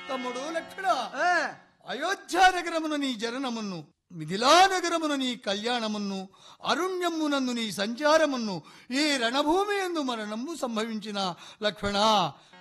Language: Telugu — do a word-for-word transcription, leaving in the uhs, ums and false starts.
తమ్ముడు లక్ష్మణ, ఆ, అయోధ్యానగరమున నీ జననమును, మిథిలానగరమున నీ కళ్యాణమును, అరుణ్యమునందు నీ సంచారమును, ఈ రణభూమి ఎందు మరణము సంభవించిన లక్ష్మణ